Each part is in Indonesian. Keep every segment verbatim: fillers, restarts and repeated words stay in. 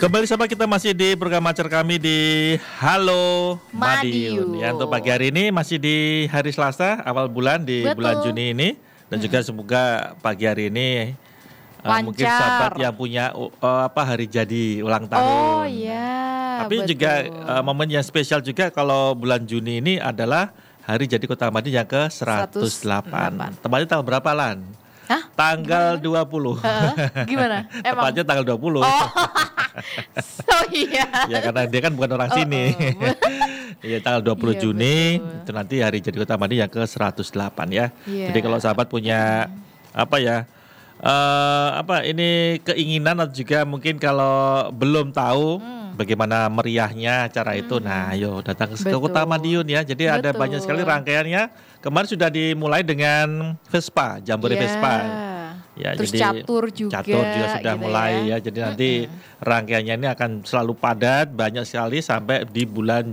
Kembali sama kita masih di program acara kami di Halo Madiun. Madiun. Ya, untuk pagi hari ini masih di hari Selasa awal bulan di Betul. bulan Juni ini. Dan juga semoga pagi hari ini uh, mungkin Lancar. sahabat yang punya uh, apa hari jadi ulang tahun. Oh iya. Tapi betul. juga uh, momen yang spesial juga kalau bulan Juni ini adalah hari jadi Kota Madiun yang ke seratus delapan. Tepatnya tanggal berapa, Lan? Hah? Tanggal dua puluh. Heeh, gimana? Emang? Tepatnya tanggal dua puluh. Oh. Oh iya. Ya karena dia kan bukan orang Oh, sini. oh. Iya, tanggal dua puluh Iya, Juni betul. itu nanti hari jadi Kota Madiun yang ke seratus delapan ya. Iya. Jadi kalau sahabat punya apa ya? eh apa ini keinginan atau juga mungkin kalau belum tahu bagaimana meriahnya acara itu, nah ayo datang ke Betul. Kota Madiun ya. Jadi ada Betul. banyak sekali rangkaiannya. Kemarin sudah dimulai dengan Vespa, Jambore Iya. Vespa. Ya, Terus jadi catur juga, catur juga sudah gitu mulai ya. ya. Jadi nanti rangkaiannya ini akan selalu padat, banyak sekali sampai di bulan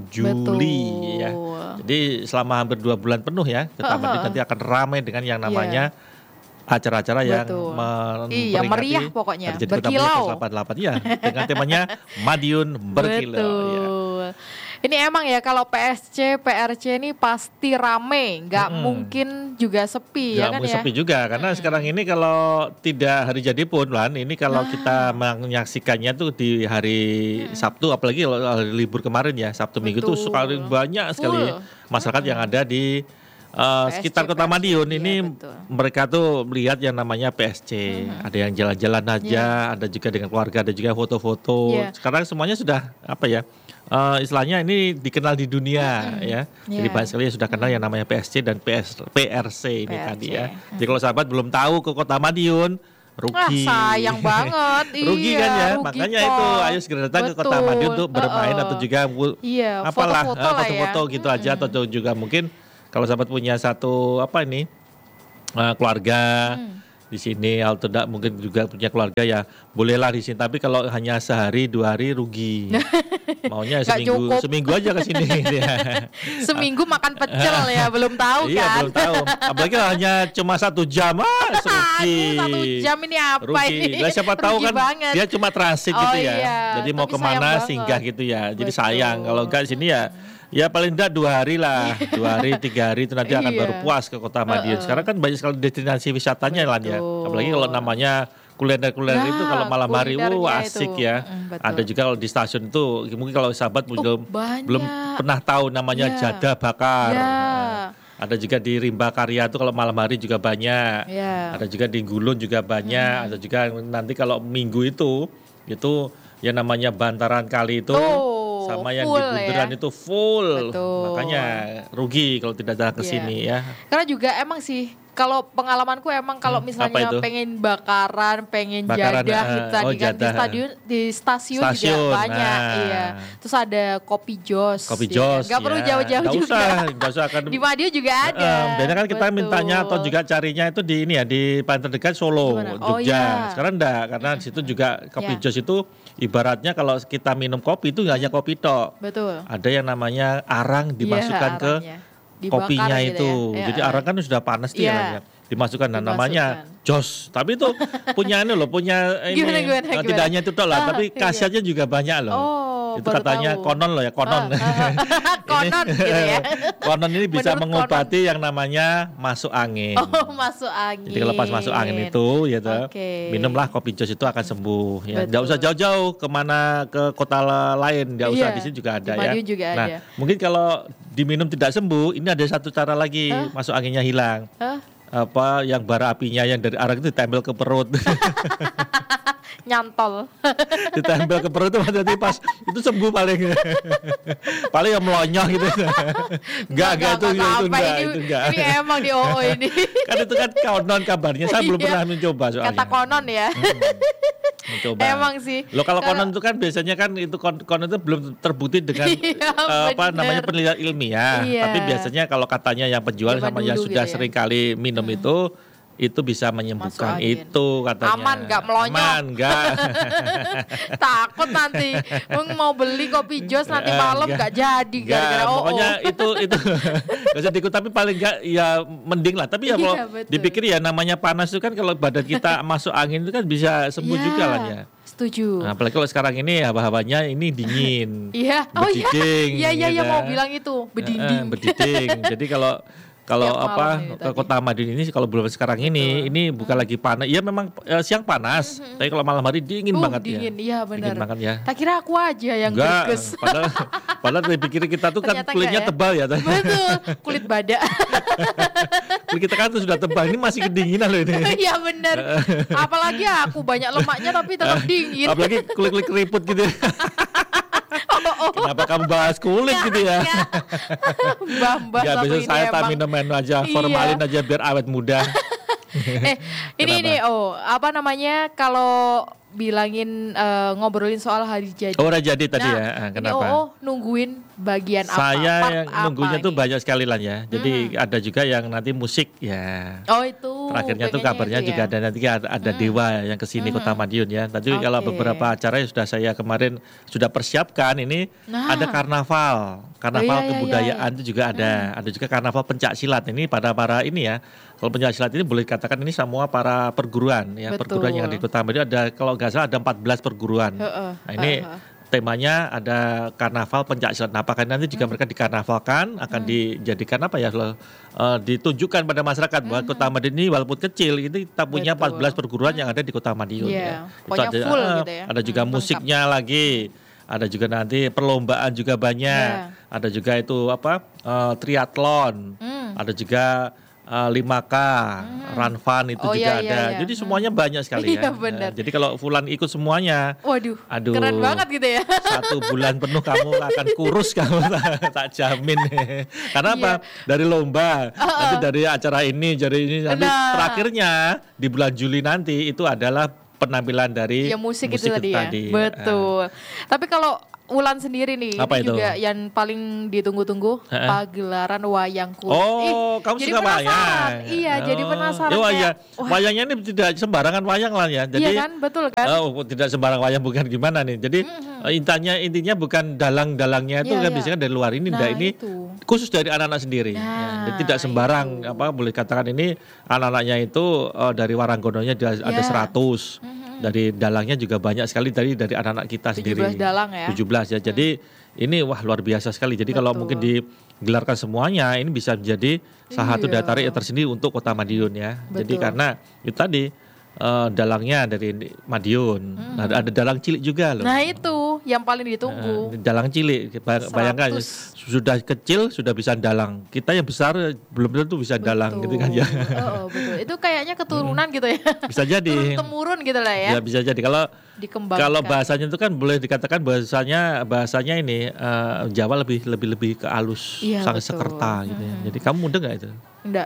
Juli ya. Betul. Jadi selama hampir dua bulan penuh ya, Kota Madiun nanti akan ramai dengan yang namanya acara-acara yang Betul. men- Iya, memperingati meriah pokoknya, hari jadi Kota Madiun berkilau. ke delapan puluh delapan ya, dengan temanya Madiun berkilau ya. Betul. Ini emang ya kalau P S C, P R C ini pasti rame, nggak Mm-mm. mungkin juga sepi ya Nggak kan mau ya. sepi juga karena sekarang ini kalau tidak hari jadi pun Lan, ini kalau Ah. kita menyaksikannya tuh di hari Sabtu, apalagi kalau hari libur kemarin ya, Sabtu Minggu tuh Betul. sekali banyak sekali Full. masyarakat yang ada di uh, P S C, sekitar Kota P R C, Madiun iya, ini. betul. Mereka tuh melihat yang namanya P S C, ada yang jalan-jalan aja, ada juga dengan keluarga, ada juga foto-foto. Iya. Sekarang semuanya sudah apa ya? Uh, istilahnya ini dikenal di dunia ya. Jadi Iya. banyak sekali yang sudah kenal yang namanya P S C dan P S, P R C ini P R C. tadi ya. Jadi kalau sahabat belum tahu ke Kota Madiun, rugi. Wah, sayang banget. Rugi Iya, kan ya. rugi Makanya kok. itu ayo segera datang ke Kota Betul. Madiun untuk bermain Uh-uh. atau juga bu- Iya, apalah foto-foto eh, lah ya. foto-foto gitu aja atau juga mungkin kalau sahabat punya satu apa ini eh, keluarga di sini atau tidak mungkin juga punya keluarga ya bolehlah di sini, tapi kalau hanya sehari dua hari rugi. Maunya Nggak seminggu cukup. seminggu aja ke sini ya. Seminggu makan pecel ya, belum tahu Iya kan. belum tahu. Apalagi kalau hanya cuma satu jam, ah rugi. Aduh, satu jam ini apa Rugi. ini? Lah siapa tahu Rugi kan banget. dia cuma transit Oh gitu ya. iya, Jadi mau tapi sayang kemana banget. singgah gitu ya. Jadi Betul. sayang kalau enggak sini ya. Ya paling enggak dua hari lah, dua hari, tiga hari itu nanti akan Iya. baru puas ke Kota Madiun. Sekarang kan banyak sekali destinasi wisatanya lah ya. Betul. Apalagi kalau namanya kuliner-kuliner Nah, itu kalau malam hari, kulinernya wow asik itu. ya. Mm, betul. Ada juga kalau di stasiun itu, mungkin kalau sahabat belum banyak. belum pernah tahu namanya Iya. jadah bakar. Iya. Nah, ada juga di Rimba Karya itu kalau malam hari juga banyak. Iya. Ada juga di Gulun juga banyak. Ada juga nanti kalau minggu itu itu yang namanya bantaran kali itu Tuh, sama yang di full Bundaran ya. itu full. Betul. Makanya rugi kalau tidak datang ke Iya. sini ya. Karena juga emang sih kalau pengalamanku emang kalau Hmm, misalnya apa itu? pengen bakaran, pengen Bakaran, jadah eh, gitu tadi oh, kan di jadah. stadion di stasiun, Stasiun, juga banyak, nah. iya. Terus ada kopi jos. Kopi ya. jos. Gak perlu ya. jauh-jauh Nggak juga. usah, nggak usah akan Di Madiun juga ada. Heeh, biasanya kan kita Betul. mintanya atau juga carinya itu di ini ya di paling terdekat Solo, Gimana? Oh, Jogja. iya. Sekarang enggak karena di situ juga kopi Ya. jos itu ibaratnya kalau kita minum kopi itu nggak hanya kopi tok. Betul. Ada yang namanya arang dimasukkan Iya, ke arangnya. Dibakar kopinya gitu itu. ya. Jadi Iya. arang kan sudah panas tuh Iya. ya, ya. Dimasukkan nah, namanya Dimasukkan. jos. Tapi itu punya ini loh, punya ini. Gimana, gimana, eh, gimana? Tidak hanya itu tok lah, Ah, tapi iya. khasiatnya juga banyak loh. Oh, itu baru katanya tahu. konon loh ya, konon. Ah, ah, ah. Konon gitu ya. Konon ini bisa Menurut mengobati yang namanya masuk angin. Oh, masuk angin. Jadi kalau pas masuk angin itu ya toh, Oke. minumlah kopi jos itu akan sembuh ya. Betul. Nggak usah jauh-jauh kemana ke kota lain, nggak usah Iya, di sini juga ada di ya. Madiun juga nah, ada. mungkin kalau diminum tidak sembuh, ini ada satu cara lagi masuk anginnya hilang. Hah? Apa yang bara apinya yang dari arang itu ditempel ke perut. Nyantol. Ditempel ke perut itu nanti pas itu sembuh paling. Paling yang melonyoh gitu. Enggak, enggak itu itu apa-apa. enggak, Ini- itu enggak. Ini emang di O O ini. Kan itu kan konon kabarnya, saya belum Iya. pernah mencoba soalnya. Kata konon ya. Mencoba. Emang sih. Loh kalau Kalau- konon itu kan biasanya kan itu kon- konon itu belum terbukti dengan Iya, eh, apa bener. namanya penelitian ilmiah. Iya. Tapi biasanya kalau katanya yang penjual Zaman sama yang dulu sudah gitu ya. sering kali minum itu itu bisa menyembuhkan angin. itu katanya. Aman nggak melonyok? Aman nggak? Takut nanti Ung mau beli kopi jos nanti malam nggak jadi Nggak, gara-gara oh, pokoknya oh. itu itu nggak usah diikut, tapi paling nggak ya mending lah. Tapi ya Iya, kalau betul. dipikir ya namanya panas itu kan kalau badan kita masuk angin itu kan bisa sembuh Iya, juga lah ya. Setuju. Nah, apalagi kalau sekarang ini hawa-hawanya ini dingin. Iya, oh iya, Berdiding, iya iya iya gitu. mau bilang itu berdinding. Eh, berdiding. Jadi kalau kalau Tiap apa malam ini ke tadi. Kota Madiun ini kalau belum sekarang ini ini bukan lagi panas. Iya memang eh, siang panas, tapi kalau malam hari dingin Uh, banget dingin, ya. iya benar. Dingin banget ya. Tak kira aku aja yang Enggak, gerges. padahal padahal dipikir kita tuh kan Ternyata kulitnya enggak ya. tebal ya. Betul, kulit badak. Kulit kita kan tuh sudah tebal, ini masih kedinginan loh ini. Iya benar. Apalagi aku banyak lemaknya tapi tetap dingin. Apalagi kulit-kulit keriput gitu. Oh, oh. Kenapa kamu bahas kulit gitu ya? Mbah-mbah Ya satu bisa ini saya emang. taminomen aja, Iya. formalin aja biar awet muda. Eh, ini Kenapa? ini oh, apa namanya kalau bilangin eh, ngobrolin soal hari jadi. Oh udah jadi tadi Nah, ya, Ah, ini kenapa? oh, oh nungguin bagian apa? Saya part yang apa nunggunya tuh ini? banyak sekali lah ya. Jadi ada juga yang nanti musik ya. Oh itu. Terakhirnya tuh pengennya kabarnya itu juga ya. ada nanti ada, ada Dewa yang kesini Kota Madiun ya. Tadi kalau Oke. beberapa acara yang sudah saya kemarin sudah persiapkan ini Nah. ada karnaval, karnaval Oh, iya, iya, kebudayaan iya. itu juga ada. Ada juga karnaval pencak silat ini pada para ini ya. Kalau pencak silat ini boleh dikatakan ini semua para perguruan ya, Betul. perguruan yang ada di Kota Madiun ada kalau nggak salah ada empat belas perguruan. Heeh, Nah ini heeh. temanya ada karnaval pencak silat. Nah, apakah nanti juga mereka dikarnavalkan akan dijadikan apa ya? eh, ditunjukkan pada masyarakat bahwa Kota Madiun ini walaupun kecil ini kita punya Betul. empat belas perguruan yang ada di Kota Madiun Iya, ya. pokoknya ada, full eh, gitu ya. ada juga Hmm, musiknya lagi. Ada juga nanti perlombaan juga banyak. Iya. Ada juga itu apa? eh, triathlon. Hmm. Ada juga eh, lima K, run fun itu Oh, juga iya, iya, ada. iya. Jadi semuanya banyak sekali Iya, ya. benar. Eh, jadi kalau Fulan ikut semuanya, Waduh, Aduh. keren banget gitu ya. satu bulan penuh kamu akan kurus kamu tak jamin. Karena apa? Dari lomba, nanti dari acara ini, dari ini nanti Nah. terakhirnya di bulan Juli nanti itu adalah penampilan dari Ya musik, itu tadi ya. tadi. Betul. Tapi kalau Ulan sendiri nih, Apa ini itu? juga yang paling ditunggu-tunggu Heeh. pagelaran wayang kulit. Oh, kamu jadi suka penasaran. wayang? Iya, jadi Oh. penasaran. Ya, kayak, iya. wah, Wayangnya ini tidak sembarangan wayang lah ya. Jadi iya kan, betul kan? Oh, tidak sembarang wayang bukan gimana nih. Jadi eh, intinya intinya bukan dalang-dalangnya itu Iya, kan iya. biasanya dari luar ini, Nah, enggak ini itu. khusus dari anak-anak sendiri. Nah, Ya, jadi tidak sembarang itu. apa boleh katakan ini anak-anaknya itu eh, dari Waranggononya ada, ada Iya. seratus. Dari dalangnya juga banyak sekali dari dari anak-anak kita sendiri. tujuh belas dalang ya. tujuh belas ya. Jadi ini wah luar biasa sekali. Jadi kalau Betul. mungkin digelarkan semuanya ini bisa menjadi salah satu Iya. daya tarik yang tersendiri untuk Kota Madiun ya. Jadi Betul. karena itu tadi eh, dalangnya dari Madiun. Nah, ada, ada dalang cilik juga loh. Nah itu yang paling ditunggu. Eh, dalang cilik, Bay- bayangkan seratus. sudah kecil sudah bisa dalang. Kita yang besar belum tentu bisa dalang gitu kan ya. Oh, oh, betul. Itu kayaknya keturunan gitu ya. Bisa jadi. Turun temurun gitu lah ya. Ya bisa jadi kalau Dikembangkan. kalau bahasanya itu kan boleh dikatakan bahasanya bahasanya ini eh, Jawa lebih lebih lebih ke alus, Iya, sangat betul. sekerta gitu ya. Jadi kamu muda nggak itu? Enggak.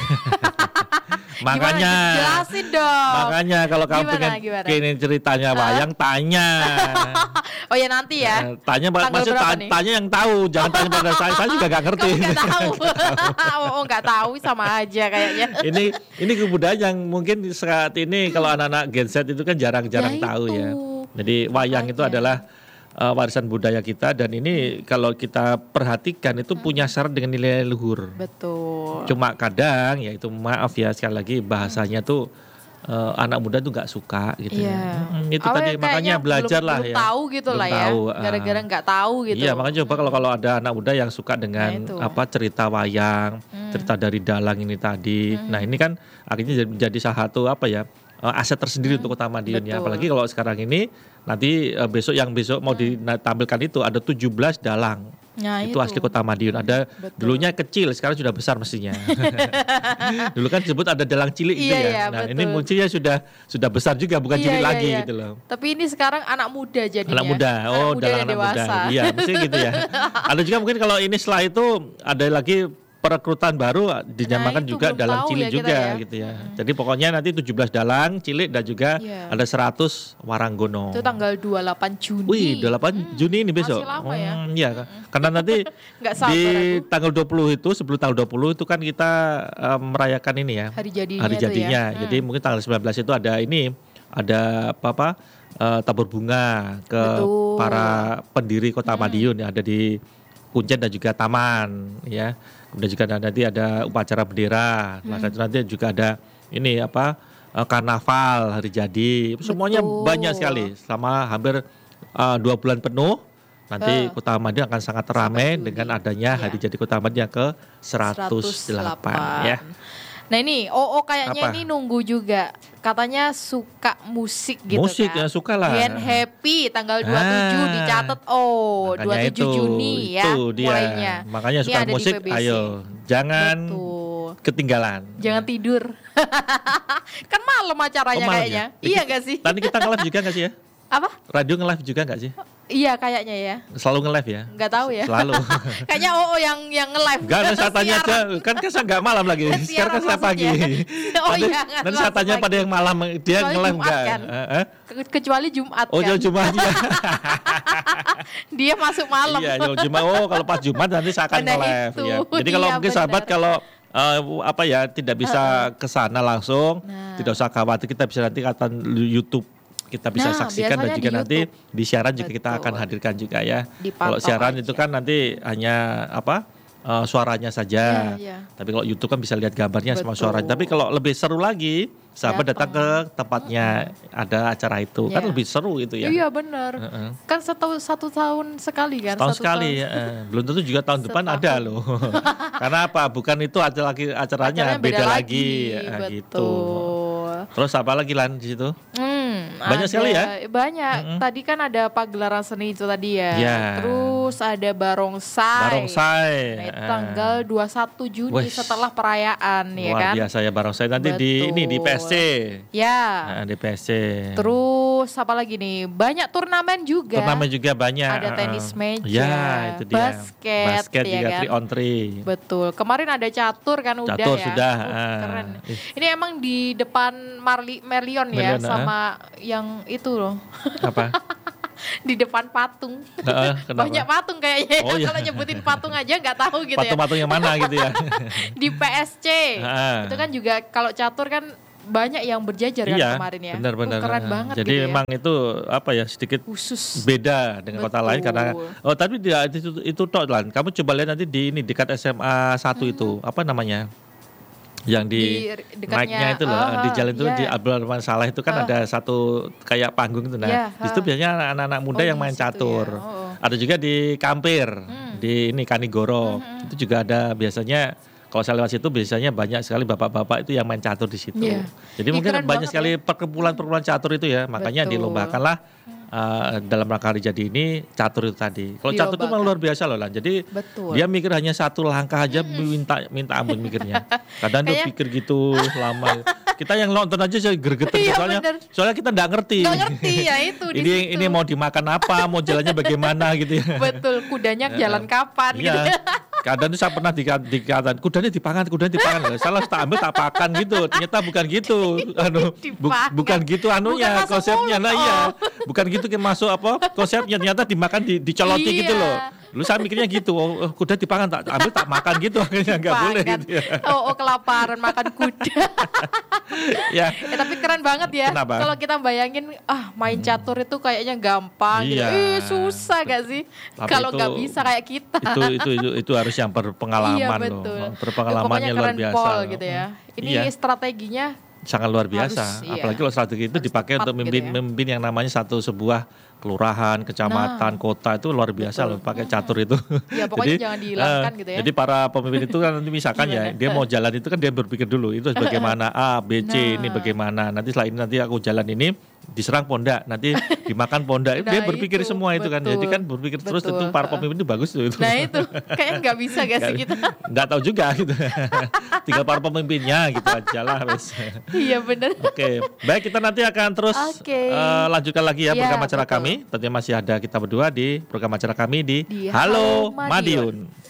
Makanya Gimana? Jelasin dong. makanya kalau kamu Gimana, pengen gimana? kini ceritanya wayang tanya. Oh ya nanti ya. Eh, tanya Tanggal maksud berapa ta- nih? tanya yang tahu, jangan tanya pada saya. Saya juga nggak ngerti. Kamu nggak tahu. Oh nggak tahu sama aja kayaknya. ini ini kebudayaan yang mungkin saat ini kalau anak-anak Gen Z itu kan jarang-jarang Ya tahu itu. ya. Jadi wayang itu Makanya. adalah uh, warisan budaya kita dan ini kalau kita perhatikan itu punya syarat dengan nilai luhur. Betul. Cuma kadang ya itu maaf ya sekali lagi bahasanya tuh uh, anak muda tuh nggak suka gitu. Iya. ya. Hmm, itu Apa tadi ya, makanya kayaknya belajar belum, lah belum ya. tahu gitu Belum lah ya. tahu, ah. Gara-gara nggak tahu gitu. Iya makanya coba kalau kalau ada anak muda yang suka dengan Nah, itu. apa cerita wayang, cerita dari dalang ini tadi. Nah ini kan akhirnya jadi, menjadi salah satu apa ya eh, aset tersendiri untuk Kota Madiun ya. betul. Apalagi kalau sekarang ini nanti eh, besok yang besok mau ditampilkan itu ada tujuh belas dalang. Nah, itu, asli Kota Madiun. Ada Betul. dulunya kecil, sekarang sudah besar mestinya. Dulu kan disebut ada dalang cilik gitu Iya, ya. iya, Nah betul. ini mungkinnya sudah sudah besar juga bukan Iya, cilik iya, lagi iya. gitu loh. Tapi ini sekarang anak muda jadinya. Anak muda, Anak oh muda dalam dan anak muda. dewasa. Iya, mesti gitu ya. Ada juga mungkin kalau ini setelah itu ada lagi perekrutan baru dinamakan Nah, itu juga belum dalang tahu cilik ya kita juga ya. gitu ya. Jadi pokoknya nanti tujuh belas dalang cilik dan juga Iya. ada seratus waranggono. Itu tanggal dua puluh delapan Juni. Wih, dua puluh delapan Juni ini besok. masih lama ya. Hmm, iya, karena nanti Nggak sabar di aku. tanggal dua puluh itu, sebelum tanggal dua puluh itu kan kita eh, merayakan ini ya. Hari jadinya Hari itu jadinya. ya. Jadi mungkin tanggal sembilan belas itu ada ini, ada apa-apa eh, tabur bunga ke Betul. para pendiri Kota Madiun yang ada di Kuncen dan juga Taman ya. Kemudian juga nanti ada upacara bendera. Nah, Hmm. nanti juga ada ini apa eh, karnaval hari jadi. Semuanya Betul. banyak sekali selama hampir eh, dua bulan penuh. Nanti Eh. Kota Madiun akan sangat ramai Juni. dengan adanya hari Iya. jadi Kota Madiun yang ke seratus delapan ya. Nah ini O O kayaknya Apa? ini nunggu juga. Katanya suka musik gitu Musik kan. ya, suka lah. Gen Happy tanggal dua puluh tujuh Ah. dicatat oh Makanya dua puluh tujuh itu, Juni ya itu dia. mulainya. Makanya Ini suka ada di musik, P B C. ayo jangan Betul. ketinggalan. Jangan tidur. Kan malam acaranya Oh, malam kayaknya. ya? Iya gak sih? Tadi kita nge-live juga gak sih ya? Apa? Radio nge-live juga gak sih? Iya kayaknya ya. Selalu nge-live ya? Nggak tahu ya. Selalu. Kayaknya O O yang yang nge-live. Enggak, nanti saya tanya aja, Siaran. kan kan saya nggak malam lagi. Siaran Sekarang kan saya pagi. maksudnya. Oh Nanti- iya, kan, nanti saya langsung tanya pagi. pada yang malam, dia Kecuali nge-live Jumat enggak? kan? Eh, eh? Ke- Kecuali Jumat Oh, kan. jauh Jumat ya. Dia masuk malam. Iya, jauh Jumat. Oh, kalau pas Jumat nanti saya akan Nah, nge-live itu. ya. Jadi kalau Iya, mungkin sahabat benar. kalau eh, apa ya tidak bisa ke sana langsung, Nah. tidak usah khawatir, kita bisa nanti akan YouTube kita bisa Nah, saksikan dan biasanya juga di nanti YouTube. di siaran juga kita Betul. akan hadirkan juga ya. Dipantau Kalau siaran aja. itu kan nanti hanya apa eh, suaranya saja. Iya, iya. Tapi kalau YouTube kan bisa lihat gambarnya sama Betul. suaranya. Tapi kalau lebih seru lagi, sahabat datang Datang. ke tempatnya ada acara itu. Kan Iya. lebih seru itu ya. Iya benar. Heeh. Kan satu satu tahun sekali kan. Tahun satu sekali tahun. ya. eh. Belum tentu juga tahun depan Setahun. ada loh. Karena apa? Bukan itu acara lagi acaranya, Acaranya beda, lagi, ya, betul. gitu. Terus apa lagi Lan di situ? Hmm, Banyak ada- sekali ya? Banyak. Mm-mm. Tadi kan ada pagelaran seni itu tadi ya. Ya. Terus ada barongsai. Barongsai. Nah, itu eh. tanggal dua puluh satu Juni Wih. setelah perayaan ya Luar kan. biasa ya barongsai nanti di Betul. ini di P S C. Ya. Nah, di P S C. Terus apa lagi nih? Banyak turnamen juga. Turnamen juga banyak. Ada eh, tenis eh. meja, Ya, itu dia. basket, Basket ya juga kan? three on three. Betul. Kemarin ada catur kan udah Catur ya. sudah, Oh, ah. keren. Ini emang di depan Marli Merlion ya Merlion, ah. sama yang itu loh. Apa? Di depan patung. Heeh, kenapa? Banyak patung kayaknya. Oh, iya. Kalau nyebutin patung aja nggak tahu gitu ya. Patung-patung yang mana gitu ya. Di P S C. Ah. Itu kan juga kalau catur kan banyak yang berjajar kan Iya, kemarin ya. benar-benar. Oh, keren banget Jadi gitu ya. memang itu apa ya sedikit Khusus. beda dengan kota Betul. lain karena oh tapi dia itu itu tok Lan. Kamu coba lihat nanti di ini dekat S M A satu itu apa namanya? Yang di, Di dekatnya, naiknya itu loh ah, di jalan itu iya. di Abdul Rahman Saleh itu kan Ah. ada satu kayak panggung itu nah. Iya, Di situ ah. biasanya anak-anak muda Oh, yang di main situ catur. ya. Oh. Ada juga di Kampir, di ini Kanigoro. Itu juga ada biasanya kalau saya lewat situ biasanya banyak sekali bapak-bapak itu yang main catur di situ. Iya. Jadi Ih, mungkin keren banyak banget sekali perkumpulan-perkumpulan catur itu ya. Makanya Betul. dilombakanlah uh, dalam rangka hari jadi ini catur itu tadi. Kalau catur itu memang Dilombakan. luar biasa loh Lan. Jadi Betul. dia mikir hanya satu langkah aja minta minta ampun mikirnya. Kadang dia Kayak- pikir gitu lama. Kita yang nonton aja saya gregetan Iya, soalnya bener. soalnya kita nggak ngerti. Nggak ngerti ya itu di ini situ. ini mau dimakan apa, mau jalannya bagaimana gitu ya. Betul, kudanya jalan kapan gitu. Iya. Kadang tuh saya pernah dikatakan dikatakan kudanya dipangan, kudanya dipangan. Salah tak ambil tak pakan gitu. Ternyata bukan gitu. Anu bu- Dipangan. bukan gitu anunya Bukan masuk konsepnya. mulut, Nah iya. oh. Bukan gitu kan masuk apa konsepnya ternyata dimakan di dicoloti Iya. gitu loh. Lu saya mikirnya gitu, oh, oh, kuda dipangan tak ambil tak makan gitu akhirnya nggak boleh Dipangan. gitu ya. Oh, oh, kelaparan makan kuda. Ya. Eh, tapi keren banget ya. Kenapa? Kalau kita bayangin, ah main catur itu kayaknya gampang. Gitu. Iya. Ih susah gak sih? Tapi Kalau itu- nggak bisa kayak kita. itu itu itu itu harus yang berpengalaman Iya loh. betul. Berpengalamannya Ya, luar pokoknya keren biasa. Pol loh. gitu ya. Ini Iya. strateginya Sangat luar biasa. Harus, iya. Apalagi kalau strategi itu Harus dipakai tepat untuk gitu memimpin ya. memimpin yang namanya satu sebuah kelurahan, kecamatan, kota itu luar biasa Betul. loh pakai catur itu. Ya, pokoknya jangan dihilangkan eh, gitu ya. Jadi para pemimpin itu kan nanti misalkan ya Gimana? dia mau jalan itu kan dia berpikir dulu itu bagaimana A, B, C ini Nah. bagaimana. Nanti setelah ini nanti aku jalan ini diserang pondak, nanti dimakan pondak. Nah, dia berpikir itu, semua itu kan. Jadi betul. kan berpikir terus Betul, tentu para heeh. pemimpin itu bagus tuh itu. Nah itu kayaknya nggak bisa gak sih kita? Nggak tahu juga gitu. Tinggal para pemimpinnya gitu aja lah wes. Iya bener. Oke, baik kita nanti akan terus Oke. eh, lanjutkan lagi ya Ya, program acara betul. kami. Tentunya masih ada kita berdua di program acara kami di, Di Halo Halo Madiun. Madiun.